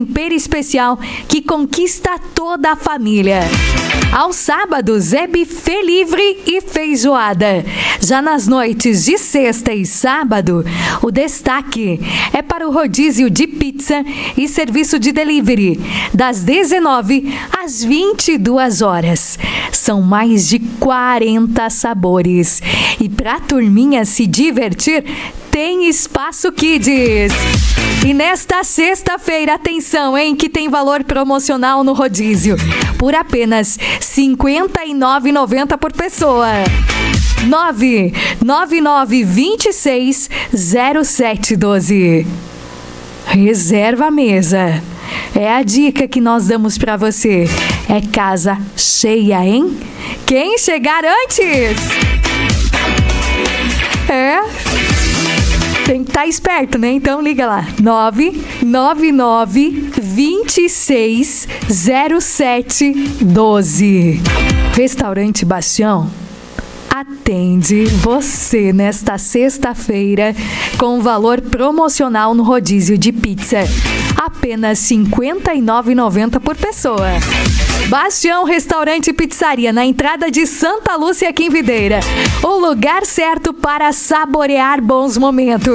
tempero especial que conquista toda a família. Aos sábados é buffet livre e feijoada. Já nas noites de sexta e sábado, o destaque é para o rodízio de pizza e serviço de delivery, das 19 às 22 horas. São mais de 40 sabores. E para a turminha se divertir, tem Espaço Kids. E nesta sexta-feira, atenção, hein, que tem valor promocional no rodízio. Por apenas R$ 59,90 por pessoa. 999260712. Reserva a mesa. É a dica que nós damos para você. É casa cheia, hein? Quem chegar antes? Tem que estar esperto, né? Então liga lá. 999260712. Restaurante Bastião atende você nesta sexta-feira com valor promocional no rodízio de pizza. Apenas R$ 59,90 por pessoa. Bastião Restaurante e Pizzaria, na entrada de Santa Lúcia, aqui em Videira. O lugar certo para saborear bons momentos.